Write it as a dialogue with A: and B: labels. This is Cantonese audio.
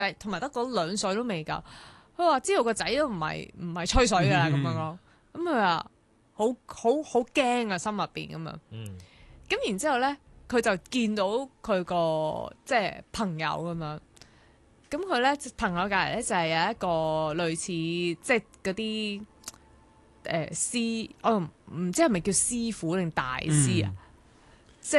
A: 同埋得嗰2歲都未夠。佢話知道個仔都唔係吹水㗎啦咁樣咯。咁佢話好驚啊，心入邊咁樣。咁然之後咧，佢就見到佢個即係朋友咁樣。咁佢咧朋友隔離咧就係有一個類似即係嗰啲師，我唔知係咪叫師傅定大師啊？